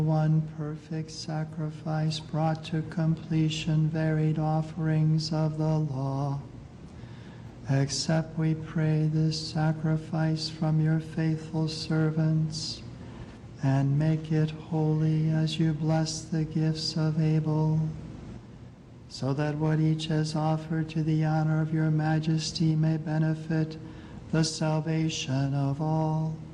one perfect sacrifice brought to completion varied offerings of the law. Accept, we pray, this sacrifice from your faithful servants, and make it holy as you bless the gifts of Abel, so that what each has offered to the honor of your majesty may benefit the salvation of all.